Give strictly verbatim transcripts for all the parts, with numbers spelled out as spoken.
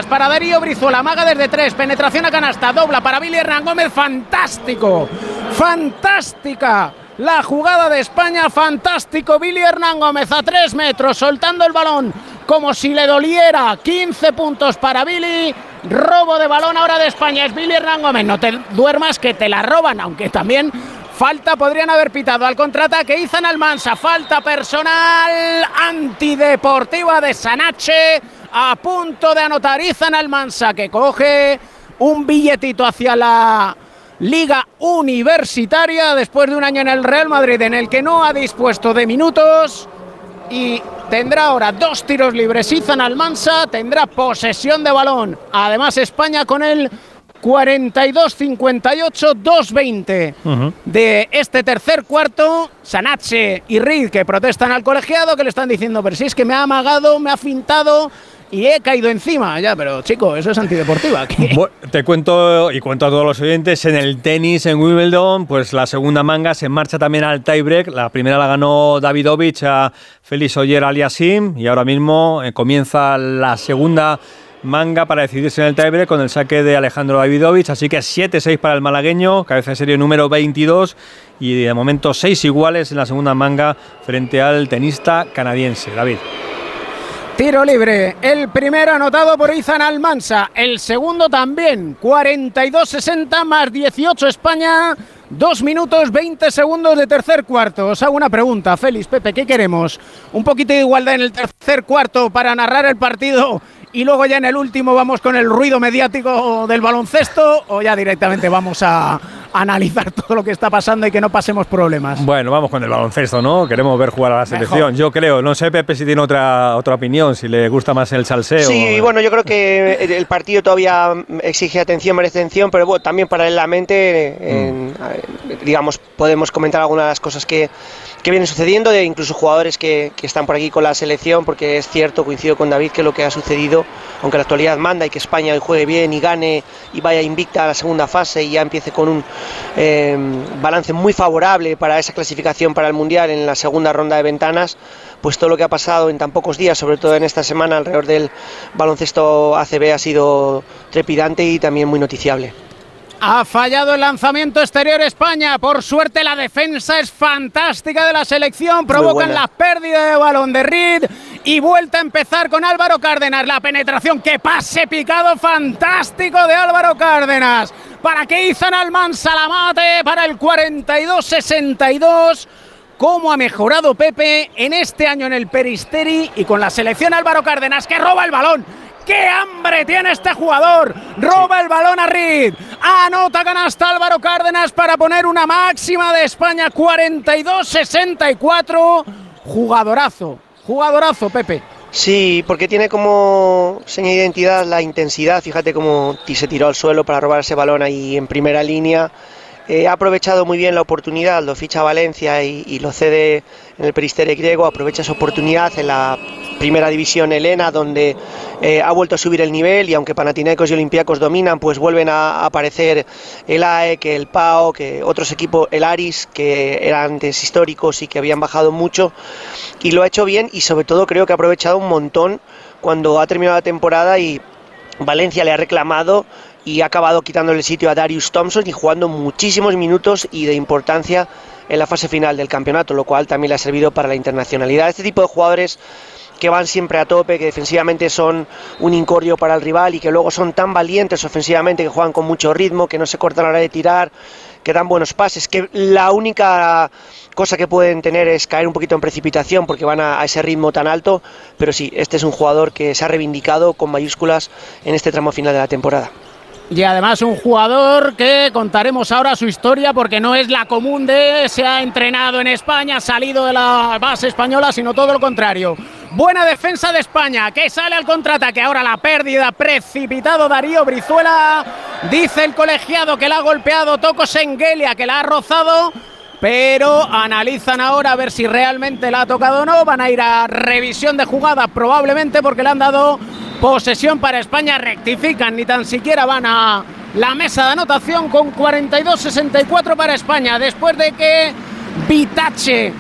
para Darío Brizuela, amaga desde tres, penetración a canasta, dobla para Billy Hernán Gómez, fantástico, fantástica la jugada de España, fantástico Billy Hernán Gómez a tres metros, soltando el balón como si le doliera, quince puntos para Billy, robo de balón ahora de España, es Billy Hernán Gómez, no te duermas que te la roban, aunque también falta podrían haber pitado al contraataque, Izan Almansa, falta personal antideportiva de Sanache, a punto de anotar Izan Almansa, que coge un billetito hacia la Liga Universitaria después de un año en el Real Madrid en el que no ha dispuesto de minutos, y tendrá ahora dos tiros libres Izan Almansa, tendrá posesión de balón, además España con el cuarenta y dos cincuenta y ocho, dos veinte uh-huh. de este tercer cuarto. Sanache y Reed que protestan al colegiado, que le están diciendo, pero si es que me ha amagado, me ha fintado y he caído encima. Ya, pero chico, eso es antideportiva. Bueno, te cuento y cuento a todos los oyentes, en el tenis en Wimbledon, pues la segunda manga se marcha también al tiebreak. La primera la ganó Davidovich a Félix Auger-Aliassime y ahora mismo eh, comienza la segunda manga para decidirse en el tiebreak con el saque de Alejandro Davidovich, así que siete seis para el malagueño, cabeza de serie número veintidós, y de momento seis iguales en la segunda manga frente al tenista canadiense. David. Tiro libre, el primero anotado por Izan Almansa, el segundo también, cuarenta y dos sesenta más dieciocho España, dos minutos veinte segundos de tercer cuarto. Os hago una pregunta, Félix, Pepe, ¿qué queremos? ¿Un poquito de igualdad en el tercer cuarto para narrar el partido y luego ya en el último vamos con el ruido mediático del baloncesto, o ya directamente vamos a analizar todo lo que está pasando y que no pasemos problemas? Bueno, vamos con el baloncesto, ¿no? Queremos ver jugar a la selección. Mejor. Yo creo, no sé Pepe si tiene otra otra opinión, si le gusta más el salseo. Sí, bueno, yo creo que el partido todavía exige atención, merece atención, pero bueno, también paralelamente, en, mm. digamos, podemos comentar algunas de las cosas que, que vienen sucediendo, de incluso jugadores que, que están por aquí con la selección, porque es cierto, coincido con David, que lo que ha sucedido, aunque la actualidad manda y que España juegue bien y gane y vaya invicta a la segunda fase y ya empiece con un eh, balance muy favorable para esa clasificación para el Mundial en la segunda ronda de ventanas, pues todo lo que ha pasado en tan pocos días, sobre todo en esta semana alrededor del baloncesto A C B, ha sido trepidante y también muy noticiable. Ha fallado el lanzamiento exterior España. Por suerte la defensa es fantástica de la selección. Provocan la pérdida de balón de Reed y vuelta a empezar con Álvaro Cárdenas. La penetración, que pase picado fantástico de Álvaro Cárdenas para que Izan Almansa la mate para el cuarenta y dos sesenta y dos. Cómo ha mejorado Pepe en este año en el Peristeri y con la selección. Álvaro Cárdenas, que roba el balón. ¡Qué hambre tiene este jugador! Roba sí. el balón a Reed. Anota canasta Álvaro Cárdenas para poner una máxima de España, cuarenta y dos sesenta y cuatro. Jugadorazo, jugadorazo, Pepe. Sí, porque tiene como seña de identidad la intensidad. Fíjate cómo se tiró al suelo para robar ese balón ahí en primera línea. Eh, ha aprovechado muy bien la oportunidad, lo ficha Valencia y, y lo cede en el Peristeri griego. Aprovecha esa oportunidad en la primera división helena, donde eh, ha vuelto a subir el nivel, y aunque Panathinaikos y Olympiacos dominan, pues vuelven a, a aparecer el A E, que el P A O, que otros equipos, el Aris, que eran antes históricos y que habían bajado mucho, y lo ha hecho bien, y sobre todo creo que ha aprovechado un montón cuando ha terminado la temporada y Valencia le ha reclamado y ha acabado quitándole el sitio a Darius Thompson y jugando muchísimos minutos y de importancia en la fase final del campeonato, lo cual también le ha servido para la internacionalidad. Este tipo de jugadores que van siempre a tope, que defensivamente son un incordio para el rival y que luego son tan valientes ofensivamente, que juegan con mucho ritmo, que no se cortan a la hora de tirar, que dan buenos pases, que la única cosa que pueden tener es caer un poquito en precipitación porque van a, a ese ritmo tan alto, pero sí, este es un jugador que se ha reivindicado con mayúsculas en este tramo final de la temporada. Y además un jugador que contaremos ahora su historia, porque no es la común de se ha entrenado en España, ha salido de la base española, sino todo lo contrario. Buena defensa de España, que sale al contraataque. Ahora la pérdida, precipitado Darío Brizuela. Dice el colegiado que la ha golpeado Toko Sengelia, que la ha rozado, pero analizan ahora a ver si realmente la ha tocado o no. Van a ir a revisión de jugada probablemente, porque le han dado posesión para España. Rectifican, ni tan siquiera van a la mesa de anotación, con cuarenta y dos sesenta y cuatro para España, después de que Vitache,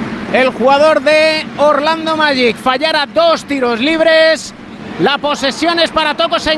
el jugador de Orlando Magic, fallara dos tiros libres. La posesión es para Toko Sengelia.